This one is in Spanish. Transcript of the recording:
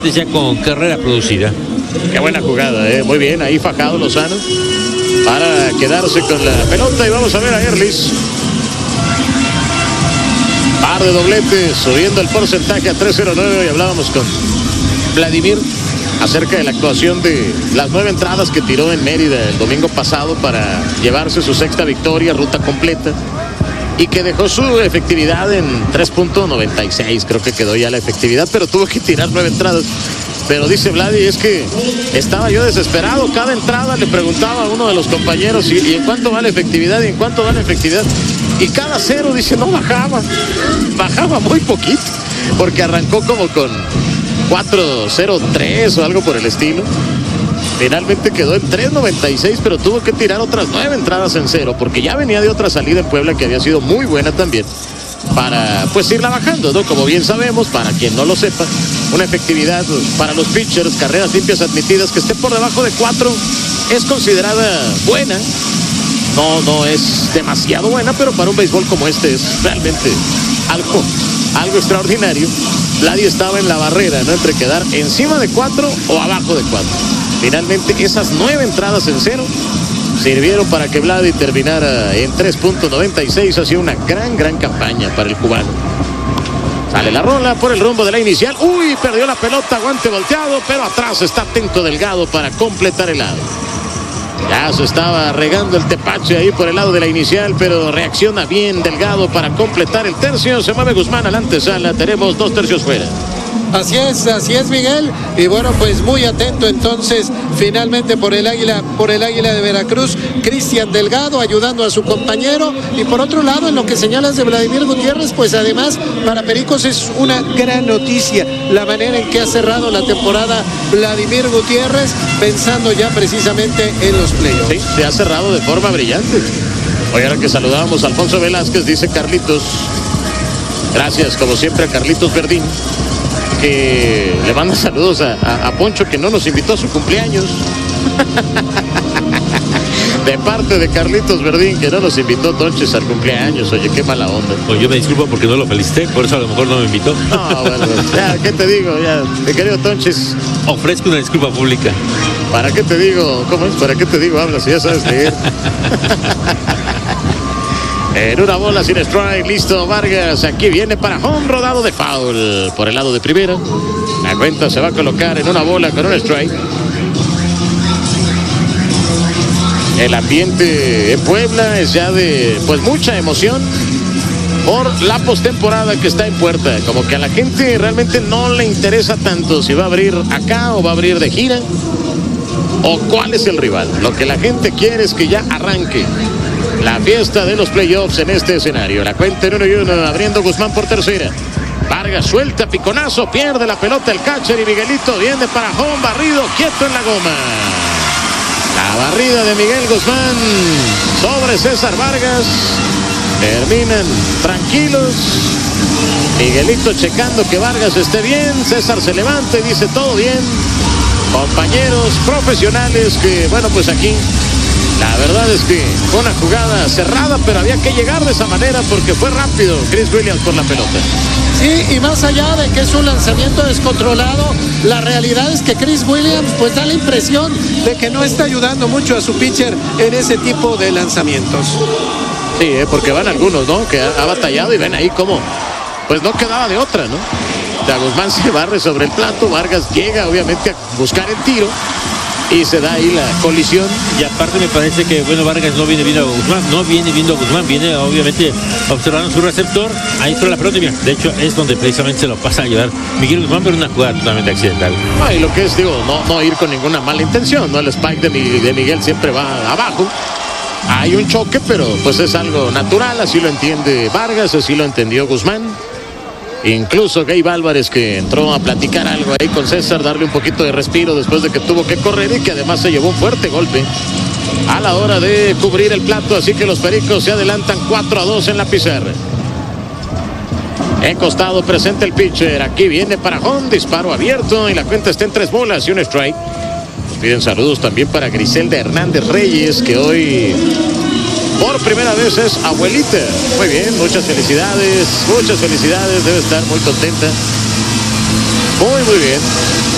Ya con carrera producida. Qué buena jugada, muy bien, ahí fajado Lozano para quedarse con la pelota. Y vamos a ver a Erlis. Par de dobletes, subiendo el porcentaje a 309. Y hablábamos con Vladimir acerca de la actuación de las 9 entradas que tiró en Mérida el domingo pasado para llevarse su sexta victoria, ruta completa, y que dejó su efectividad en 3.96, creo que quedó ya la efectividad, pero tuvo que tirar 9 entradas. Pero dice Vladi, es que estaba yo desesperado, cada entrada le preguntaba a uno de los compañeros y en cuánto va la efectividad, y en cuánto va la efectividad, y cada cero dice no bajaba muy poquito, porque arrancó como con 4.03 o algo por el estilo. Finalmente quedó en 3.96, pero tuvo que tirar otras 9 entradas en cero, porque ya venía de otra salida en Puebla que había sido muy buena también, para pues irla bajando, ¿no? Como bien sabemos, para quien no lo sepa, una efectividad para los pitchers, carreras limpias admitidas, que esté por debajo de 4 es considerada buena. No es demasiado buena, pero para un béisbol como este es realmente algo extraordinario. Vladi estaba en la barrera, ¿no? Entre quedar encima de 4 o abajo de 4. Finalmente esas 9 entradas en cero sirvieron para que Vladi terminara en 3.96. Ha sido una gran campaña para el cubano. Sale la rola por el rumbo de la inicial. Uy, perdió la pelota, guante volteado, pero atrás está atento Delgado para completar el lado. Ya se estaba regando el tepache ahí por el lado de la inicial, pero reacciona bien Delgado para completar el tercio. Se mueve Guzmán a la antesala. Tenemos 2 tercios fuera. Así es, Miguel. Y bueno, pues muy atento entonces finalmente por el Águila de Veracruz, Cristian Delgado ayudando a su compañero. Y por otro lado, en lo que señalas de Vladimir Gutiérrez, pues además para Pericos es una gran noticia la manera en que ha cerrado la temporada Vladimir Gutiérrez, pensando ya precisamente en los playoffs. Sí, se ha cerrado de forma brillante. Hoy ahora que saludábamos a Alfonso Velázquez, dice Carlitos, gracias como siempre a Carlitos Verdín, que le manda saludos a Poncho, que no nos invitó a su cumpleaños. De parte de Carlitos Verdín, que no nos invitó Tonches al cumpleaños. Oye, qué mala onda. Pues yo me disculpo porque no lo felicité, por eso a lo mejor no me invitó. No, bueno, ya, ¿qué te digo? Ya, mi querido Tonches. Ofrezco una disculpa pública. ¿Para qué te digo? ¿Cómo es? ¿Para qué te digo? Habla si ya sabes leer. En una bola sin strike, listo Vargas, aquí viene para home, rodado de foul por el lado de primera. La cuenta se va a colocar en una bola con un strike. El ambiente en Puebla es ya de pues mucha emoción por la postemporada que está en puerta. Como que a la gente realmente no le interesa tanto si va a abrir acá o va a abrir de gira o cuál es el rival. Lo que la gente quiere es que ya arranque la fiesta de los playoffs en este escenario. La cuenta en 1-1, abriendo Guzmán por tercera. Vargas suelta, piconazo, pierde la pelota el catcher y Miguelito viene para home, barrido, quieto en la goma. La barrida de Miguel Guzmán sobre César Vargas. Terminan tranquilos. Miguelito checando que Vargas esté bien. César se levanta y dice todo bien. Compañeros profesionales que, bueno, pues aquí la verdad es que fue una jugada cerrada, pero había que llegar de esa manera porque fue rápido Chris Williams por la pelota. Sí, y más allá de que es un lanzamiento descontrolado, la realidad es que Chris Williams pues da la impresión de que no está ayudando mucho a su pitcher en ese tipo de lanzamientos. Sí, porque van algunos, ¿no? Que ha batallado y ven ahí cómo pues no quedaba de otra, ¿no? O sea, Guzmán se barre sobre el plato, Vargas llega obviamente a buscar el tiro y se da ahí la colisión. Y aparte me parece que, bueno, Vargas no viene viendo a Guzmán, viene obviamente observando su receptor. Ahí fue la pelota, mira, de hecho es donde precisamente se lo pasa a llevar Miguel Guzmán, pero una jugada totalmente accidental. Y lo que es, digo, no ir con ninguna mala intención, ¿no? El spike de Miguel siempre va abajo. Hay un choque, pero pues es algo natural, así lo entiende Vargas, así lo entendió Guzmán. Incluso Gabe Álvarez, que entró a platicar algo ahí con César, darle un poquito de respiro después de que tuvo que correr y que además se llevó un fuerte golpe a la hora de cubrir el plato. Así que los Pericos se adelantan 4-2 en la pizarra. En costado presenta el pitcher. Aquí viene para home, disparo abierto y la cuenta está en 3 bolas y un strike. Nos piden saludos también para Griselda Hernández Reyes, que hoy por primera vez es abuelita. Muy bien, muchas felicidades, debe estar muy contenta. Muy bien.